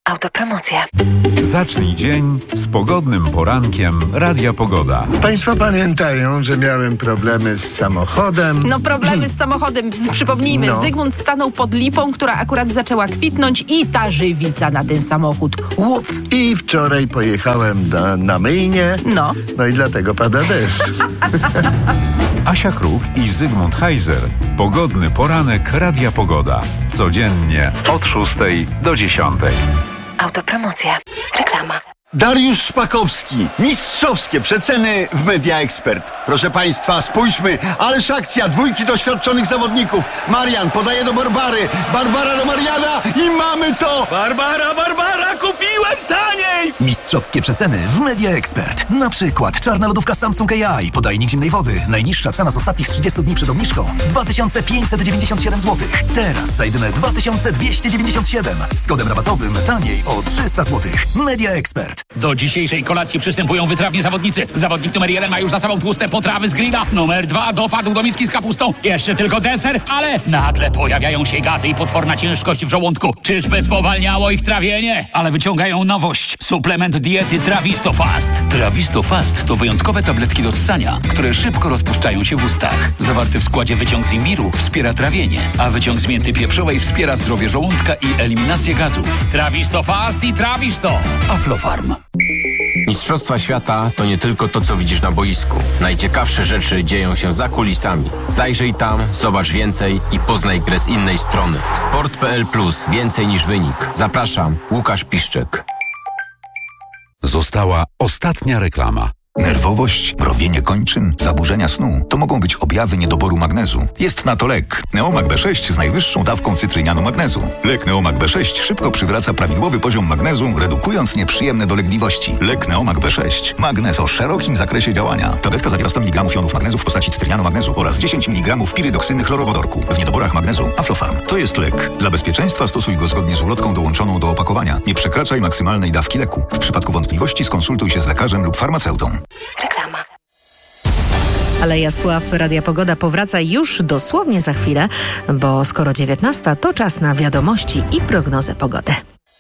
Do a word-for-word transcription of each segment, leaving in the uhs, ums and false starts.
Autopromocja. Zacznij dzień z pogodnym porankiem Radia Pogoda. Państwo pamiętają, że miałem problemy z samochodem. No problemy z samochodem, przypomnijmy, No. Zygmunt stanął pod lipą, która akurat zaczęła kwitnąć i ta żywica na ten samochód. Łup! I wczoraj pojechałem na, na myjnię. No. No i dlatego pada deszcz. Asia Kruk i Zygmunt Heiser. Pogodny poranek Radia Pogoda. Codziennie od szóstej do dziesiątej. Autopromocja. Reklama. Dariusz Szpakowski. Mistrzowskie przeceny w Media Expert. Proszę Państwa, spójrzmy. Ależ akcja dwójki doświadczonych zawodników. Marian podaje do Barbary. Barbara do Mariana i mamy to! Barbara, Barbara, kupiłem taniej! Mistrzowskie przeceny w Media Expert. Na przykład czarna lodówka Samsung A I, podajnik zimnej wody. Najniższa cena z ostatnich trzydziestu dni przed obniżką dwa tysiące pięćset dziewięćdziesiąt siedem złotych. Teraz za jedyne dwa tysiące dwieście dziewięćdziesiąt siedem. Z kodem rabatowym taniej o trzysta złotych. Media Expert. Do dzisiejszej kolacji przystępują wytrawni zawodnicy. Zawodnik numer jeden ma już za sobą tłuste potrawy z grilla. Numer dwa dopadł do miski z kapustą. Jeszcze tylko deser, ale nagle pojawiają się gazy i potworna ciężkość w żołądku. Czyżby spowalniało ich trawienie? Ale wyciągają nowość. Suplement diety Trawisto Fast. Trawisto Fast to wyjątkowe tabletki do ssania, które szybko rozpuszczają się w ustach. Zawarty w składzie wyciąg z imbiru wspiera trawienie, a wyciąg z mięty pieprzowej wspiera zdrowie żołądka i eliminację gazów. Trawisto Fast i Trawisto. Aflofarm. Mistrzostwa świata to nie tylko to, co widzisz na boisku. Najciekawsze rzeczy dzieją się za kulisami. Zajrzyj tam, zobacz więcej i poznaj grę z innej strony. Sport kropka p l plus. Więcej niż wynik. Zapraszam, Łukasz Piszczek. Została ostatnia reklama. Nerwowość, mrowienie kończyn, zaburzenia snu to mogą być objawy niedoboru magnezu. Jest na to lek Neomag B sześć z najwyższą dawką cytrynianu magnezu. Lek Neomag B sześć szybko przywraca prawidłowy poziom magnezu, redukując nieprzyjemne dolegliwości. Lek Neomag B sześć. Magnez o szerokim zakresie działania. Tabletka zawiera sto miligramów jonów magnezu w postaci cytrynianu magnezu oraz dziesięć miligramów pirydoksyny chlorowodorku. W niedoborach magnezu Aflofarm. To jest lek. Dla bezpieczeństwa stosuj go zgodnie z ulotką dołączoną do opakowania. Nie przekraczaj maksymalnej dawki leku. W przypadku wątpliwości skonsultuj się z lekarzem lub farmaceutą. Reklama. Aleja Sław Radia Pogoda powraca już dosłownie za chwilę, bo skoro dziewiętnasta, to czas na wiadomości i prognozę pogody.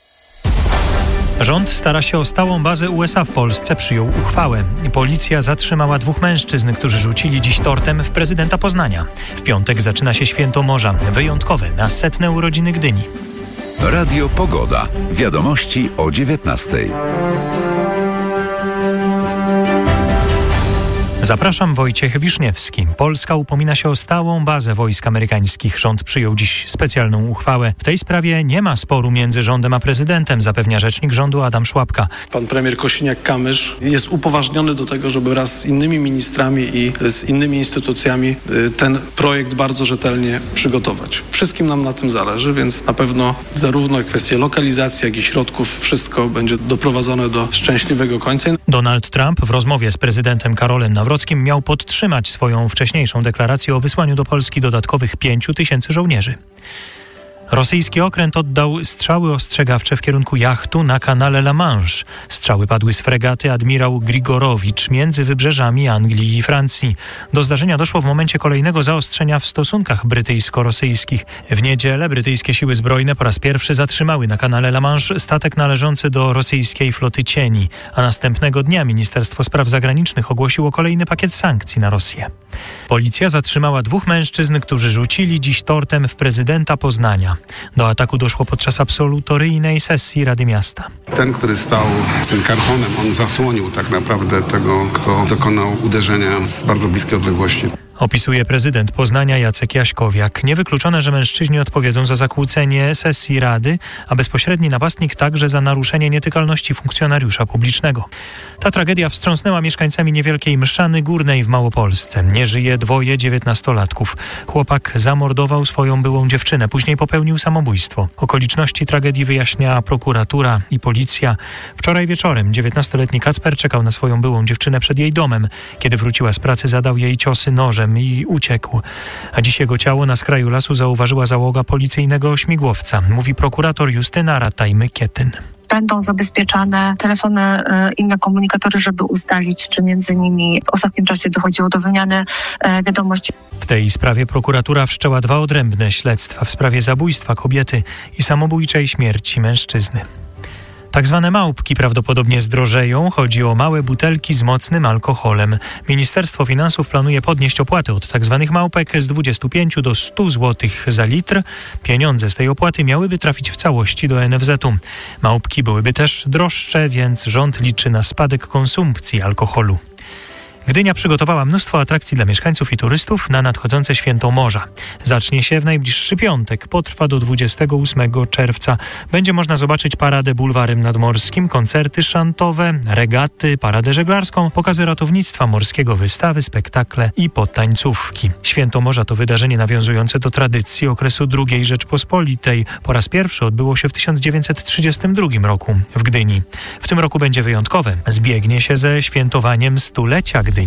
Rząd stara się o stałą bazę U S A w Polsce, przyjął uchwałę. Policja zatrzymała dwóch mężczyzn, którzy rzucili dziś tortem w prezydenta Poznania. W piątek zaczyna się Święto Morza, wyjątkowe na setne urodziny Gdyni. Radio Pogoda. Wiadomości o dziewiętnastej. Zapraszam, Wojciech Wiszniewski. Polska upomina się o stałą bazę wojsk amerykańskich. Rząd przyjął dziś specjalną uchwałę. W tej sprawie nie ma sporu między rządem a prezydentem, zapewnia rzecznik rządu Adam Szłapka. Pan premier Kosiniak-Kamysz jest upoważniony do tego, żeby wraz z innymi ministrami i z innymi instytucjami ten projekt bardzo rzetelnie przygotować. Wszystkim nam na tym zależy, więc na pewno zarówno kwestie lokalizacji, jak i środków, wszystko będzie doprowadzone do szczęśliwego końca. Donald Trump w rozmowie z prezydentem Karolem Nawrockim miał podtrzymać swoją wcześniejszą deklarację o wysłaniu do Polski dodatkowych pięciu tysięcy żołnierzy. Rosyjski okręt oddał strzały ostrzegawcze w kierunku jachtu na kanale La Manche. Strzały padły z fregaty admirał Grigorowicz między wybrzeżami Anglii i Francji. Do zdarzenia doszło w momencie kolejnego zaostrzenia w stosunkach brytyjsko-rosyjskich. W niedzielę brytyjskie siły zbrojne po raz pierwszy zatrzymały na kanale La Manche statek należący do rosyjskiej floty cieni, a następnego dnia Ministerstwo Spraw Zagranicznych ogłosiło kolejny pakiet sankcji na Rosję. Policja zatrzymała dwóch mężczyzn, którzy rzucili dziś tortem w prezydenta Poznania. Do ataku doszło podczas absolutoryjnej sesji Rady Miasta. Ten, który stał z tym kartonem, on zasłonił tak naprawdę tego, kto dokonał uderzenia z bardzo bliskiej odległości. Opisuje prezydent Poznania Jacek Jaśkowiak. Niewykluczone, że mężczyźni odpowiedzą za zakłócenie sesji Rady, a bezpośredni napastnik także za naruszenie nietykalności funkcjonariusza publicznego. Ta tragedia wstrząsnęła mieszkańcami niewielkiej Mszany Górnej w Małopolsce. Nie żyje dwoje dziewiętnastolatków. Chłopak zamordował swoją byłą dziewczynę, później popełnił samobójstwo. Okoliczności tragedii wyjaśnia prokuratura i policja. Wczoraj wieczorem dziewiętnastoletni Kacper czekał na swoją byłą dziewczynę przed jej domem. Kiedy wróciła z pracy, zadał jej ciosy nożem i uciekł. A dziś jego ciało na skraju lasu zauważyła załoga policyjnego śmigłowca, mówi prokurator Justyna Rataj-Mykietyn. Będą zabezpieczane telefony, inne komunikatory, żeby ustalić, czy między nimi w ostatnim czasie dochodziło do wymiany wiadomości. W tej sprawie prokuratura wszczęła dwa odrębne śledztwa w sprawie zabójstwa kobiety i samobójczej śmierci mężczyzny. Tak zwane małpki prawdopodobnie zdrożeją. Chodzi o małe butelki z mocnym alkoholem. Ministerstwo Finansów planuje podnieść opłaty od tak zwanych małpek z dwudziestu pięciu do stu złotych za litr. Pieniądze z tej opłaty miałyby trafić w całości do en ef zetu. Małpki byłyby też droższe, więc rząd liczy na spadek konsumpcji alkoholu. Gdynia przygotowała mnóstwo atrakcji dla mieszkańców i turystów na nadchodzące Święto Morza. Zacznie się w najbliższy piątek, potrwa do dwudziestego ósmego czerwca. Będzie można zobaczyć paradę bulwarem nadmorskim, koncerty szantowe, regaty, paradę żeglarską, pokazy ratownictwa morskiego, wystawy, spektakle i potańcówki. Święto Morza to wydarzenie nawiązujące do tradycji okresu drugiej Rzeczpospolitej. Po raz pierwszy odbyło się w tysiąc dziewięćset trzydziestym drugim roku w Gdyni. W tym roku będzie wyjątkowe. Zbiegnie się ze świętowaniem stulecia Gdyni.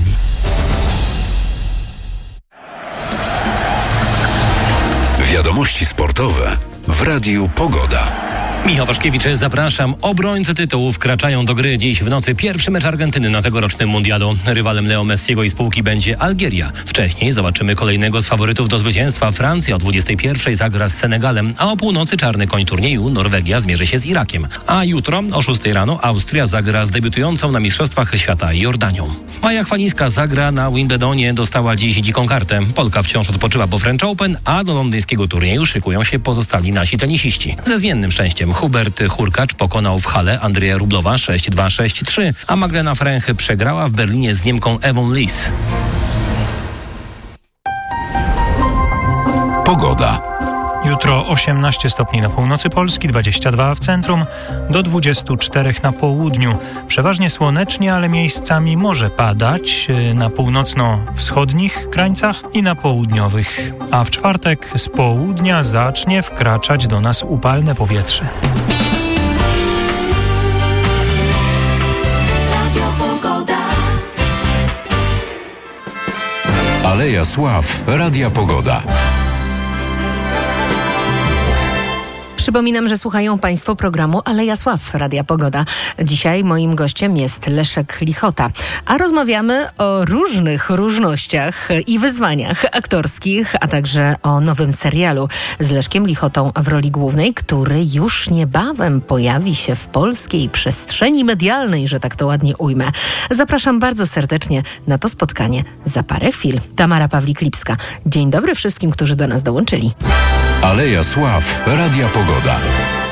Wiadomości sportowe w Radiu Pogoda. Michał Waszkiewicz, zapraszam. Obrońcy tytułu wkraczają do gry dziś w nocy. Pierwszy mecz Argentyny na tegorocznym mundialu. Rywalem Leo Messiego i spółki będzie Algieria. Wcześniej zobaczymy kolejnego z faworytów do zwycięstwa. Francja o dwudziestej pierwszej zagra z Senegalem, a o północy czarny koń turnieju Norwegia zmierzy się z Irakiem. A jutro o szóstej rano Austria zagra z debiutującą na Mistrzostwach Świata Jordanią. Maja Chwalińska zagra na Wimbledonie. Dostała dziś dziką kartę. Polka wciąż odpoczywa po French Open, a do londyńskiego turnieju szykują się pozostali nasi tenisiści. Ze zmiennym szczęściem Hubert Hurkacz pokonał w hale Andrzeja Rublowa sześć dwa sześć trzy, a Magdalena Fręch przegrała w Berlinie z Niemką Ewą Lis. Pogoda. Jutro osiemnaście stopni na północy Polski, dwadzieścia dwa w centrum, do dwudziestu czterech na południu. Przeważnie słonecznie, ale miejscami może padać na północno-wschodnich krańcach i na południowych. A w czwartek z południa zacznie wkraczać do nas upalne powietrze. Aleja Sław, Radia Pogoda. Przypominam, że słuchają Państwo programu Aleja Sław, Radia Pogoda. Dzisiaj moim gościem jest Leszek Lichota, a rozmawiamy o różnych różnościach i wyzwaniach aktorskich, a także o nowym serialu z Leszkiem Lichotą w roli głównej, który już niebawem pojawi się w polskiej przestrzeni medialnej, że tak to ładnie ujmę. Zapraszam bardzo serdecznie na to spotkanie za parę chwil. Tamara Pawlik-Lipska. Dzień dobry wszystkim, którzy do nas dołączyli. Aleja Sław, Radia Pogoda.